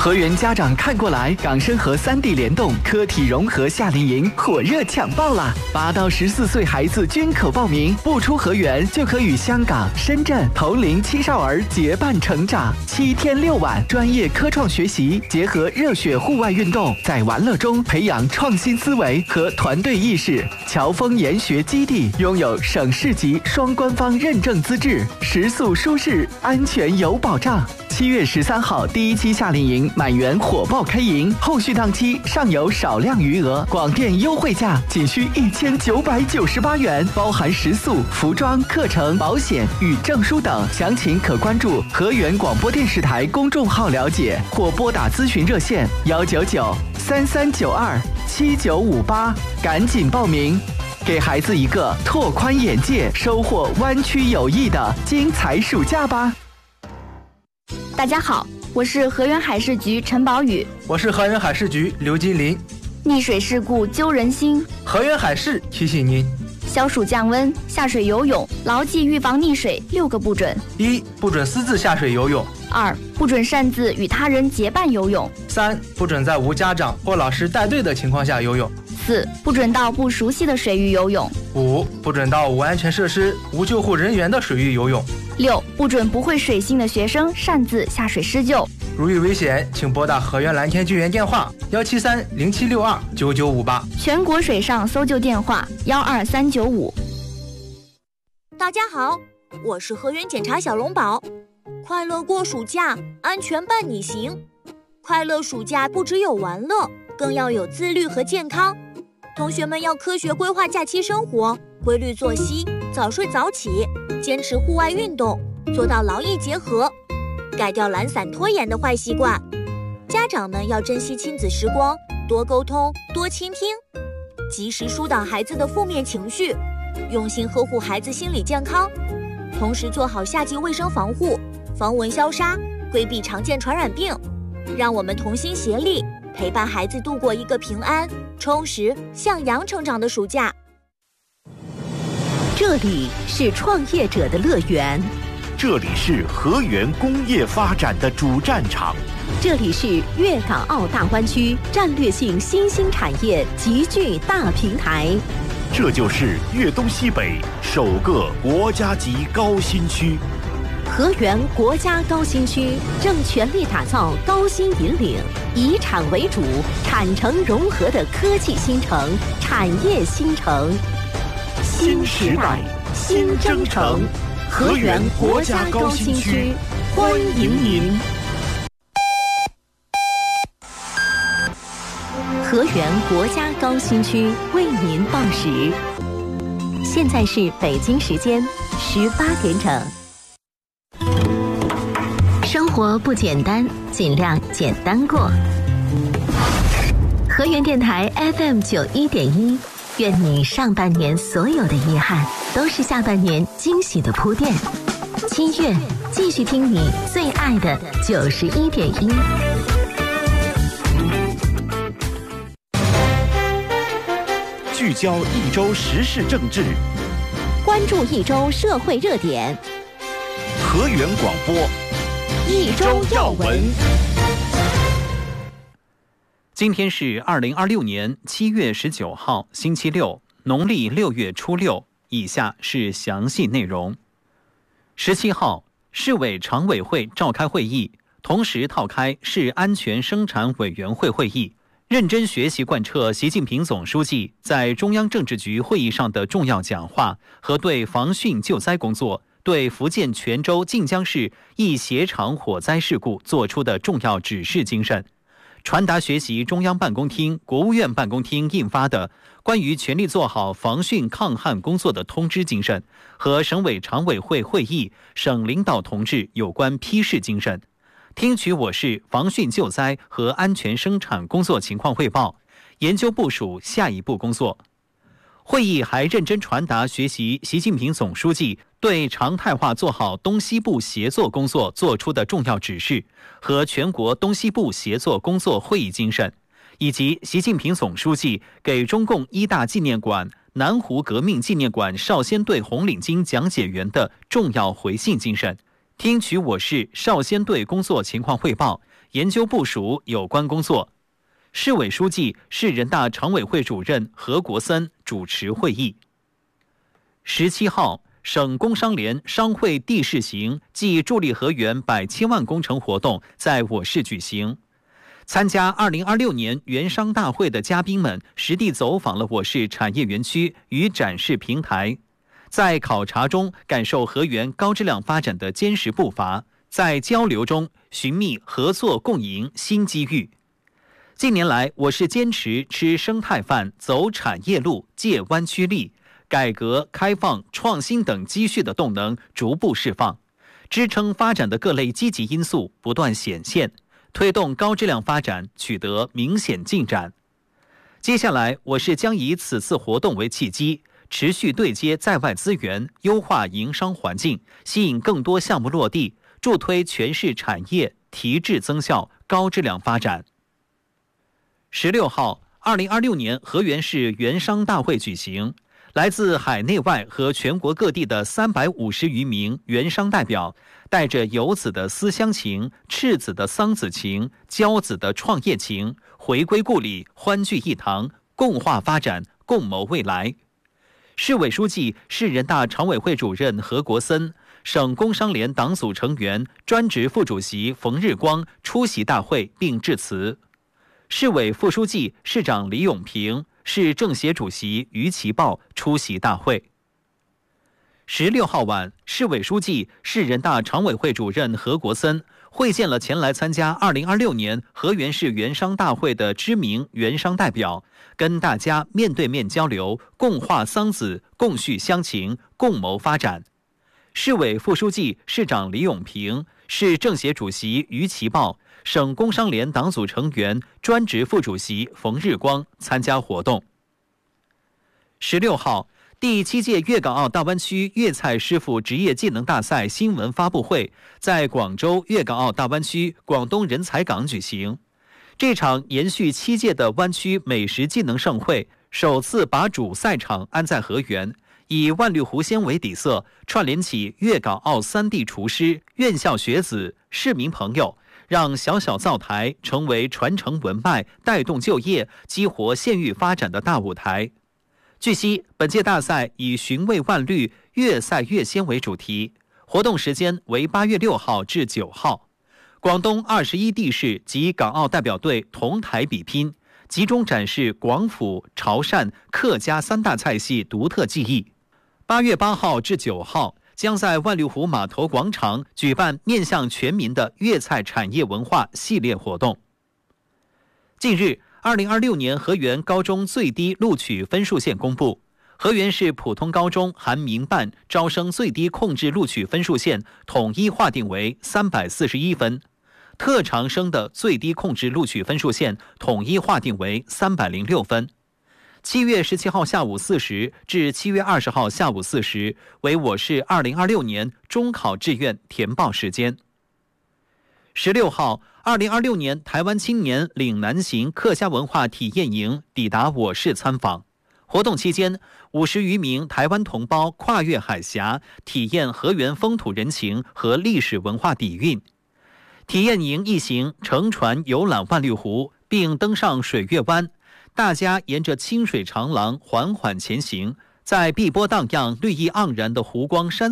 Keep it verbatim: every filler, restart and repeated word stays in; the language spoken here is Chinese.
河源家长看过来，港生和三 D 联动科体融合夏令营火热抢报啦！八到十四岁孩子均可报名，不出河源就可与香港、深圳同龄青少儿结伴成长。七天六晚，专业科创学习，结合热血户外运动，在玩乐中培养创新思维和团队意识。侨丰研学基地拥有省市级双官方认证资质，食宿舒适，安全有保障。七月十三号第一期夏令营满员火爆开营，后续档期尚有少量余额，广电优惠价仅需一千九百九十八元，包含食宿、服装、课程、保险与证书等。详情可关注河源广播电视台公众号了解，或拨打咨询热线幺九九三三九二七九五八，赶紧报名，给孩子一个拓宽眼界、收获湾区友谊的精彩暑假吧。 大家好，我是河源海事局陈宝宇。 我是河源海事局刘金林。 溺水事故揪人心， 河源海事提醒您： 消暑降温，下水游泳牢记预防溺水六个不准： 一、不准私自下水游泳； 二、不准擅自与他人结伴游泳； 三、不准在无家长或老师带队的情况下游泳； 四、不准到不熟悉的水域游泳； 五、不准到无安全设施、无救护人员的水域游泳； 六、不准不会水性的学生擅自下水施救。 如遇危险，请拨打河源蓝天救援电话幺七三零七六二九九五八， 全国水上搜救电话幺二三九五。 大家好，我是河源检查小龙宝。快乐过暑假，安全伴你行。快乐暑假不只有玩乐，更要有自律和健康。同学们要科学规划假期生活，规律作息，早睡早起，坚持户外运动，做到劳逸结合，改掉懒散拖延的坏习惯。家长们要珍惜亲子时光，多沟通，多倾听，及时疏导孩子的负面情绪，用心呵护孩子心理健康，同时做好夏季卫生防护，防蚊消杀，规避常见传染病。让我们同心协力，陪伴孩子度过一个平安、充实、向阳成长的暑假。 这里是创业者的乐园， 这里是河源工业发展的主战场， 这里是粤港澳大湾区战略性新兴产业集聚大平台， 这就是粤东西北首个国家级高新区。 河源国家高新区正全力打造高新引领、以产为主、产城融合的科技新城、产业新城。 新时代，新征程，河源国家高新区，欢迎您。 河源国家高新区为您报时，现在是北京时间十八点整。生活不简单，尽量简单过。河源电台 F M 九一点一，愿你上半年所有的遗憾，都是下半年惊喜的铺垫。七月，继续听你最爱的九十一点一。 聚焦一周时事政治， 关注一周社会热点。 河源广播一周要闻。 今天是二零二六年七月十九号，星期六，农历六月初六。以下是详细内容。十七号，市委常委会召开会议，同时召开市安全生产委员会会议，认真学习贯彻习近平总书记在中央政治局会议上的重要讲话和对防汛救灾工作、对福建泉州晋江市一鞋厂火灾事故作出的重要指示精神，传达学习中央办公厅、国务院办公厅印发的关于全力做好防汛抗旱工作的通知精神和省委常委会会议省领导同志有关批示精神，听取我市防汛救灾和安全生产工作情况汇报，研究部署下一步工作。会议还认真传达学习习近平总书记对常态化做好东西部协作工作作出的重要指示和全国东西部协作工作会议精神，以及习近平总书记给中共一大纪念馆南湖革命纪念馆少先队红领巾讲解员的重要回信精神，听取我市少先队工作情况汇报， 研究部署有关工作。市委书记、市人大常委会主任何国森主持会议。十七号，省工商联商会地市行暨助力河源百千万工程活动在我市举行。参加二零二六年园商大会的嘉宾们实地走访了我市产业园区与展示平台，在考察中感受河源高质量发展的坚实步伐，在交流中寻觅合作共赢新机遇。近年来，我市坚持吃生态饭、走产业路、借湾区力，改革开放、创新等积蓄的动能逐步释放，支撑发展的各类积极因素不断显现，推动高质量发展取得明显进展。接下来，我市将以此次活动为契机，持续对接在外资源，优化营商环境，吸引更多项目落地，助推全市产业提质增效、高质量发展。十六号，二零二六年河源市园商大会举行，来自海内外和全国各地的三百五十余名园商代表，带着游子的思乡情、赤子的桑梓情、骄子的创业情，回归故里，欢聚一堂，共话发展，共谋未来。市委书记、市人大常委会主任何国森、省工商联党组成员、专职副主席冯日光出席大会并致辞。市委副书记、市长李永平、市政协主席于其豹出席大会。十六号晚，市委书记、市人大常委会主任何国森会见了前来参加二零二六年河源市园商大会的知名园商代表，跟大家面对面交流，共话桑梓，共叙乡情，共谋发展。市委副书记、市长李永平、市政协主席于其豹、省工商联党组成员、专职副主席冯日光参加活动。十六号，第七届粤港澳大湾区粤菜师傅职业技能大赛新闻发布会在广州粤港澳大湾区广东人才港举行。这场延续七届的湾区美食技能盛会，首次把主赛场安在河源，以万绿湖鲜为底色，串联起粤港澳三地厨师、院校学子、市民朋友，让小小灶台成为传承文脉、带动就业、激活县域发展的大舞台。据悉，本届大赛以寻味万绿、粤赛粤鲜为主题，活动时间为八月六号至九号。广东二十一地市及港澳代表队同台比拼，集中展示广府、潮汕、客家三大菜系独特技艺。八月八号至九号，将在万绿湖码头广场举办面向全民的粤菜产业文化系列活动。近日，二零二六年河源高中最低录取分数线公布，河源市普通高中含民办招生最低控制录取分数线统一划定为三百四十一分，特长生的最低控制录取分数线统一划定为三百零六分。七月十七号下午四时至七月二十号下午四时为我市二零二六年中考志愿填报时间。十六号，二零二六年台湾青年岭南行客家文化体验营抵达我市参访。活动期间，五十余名台湾同胞跨越海峡，体验河源风土人情和历史文化底蕴。体验营一行乘船游览万绿湖，并登上水月湾。大家沿着清水长廊缓缓前行，在碧波荡漾、绿意盎然的湖光山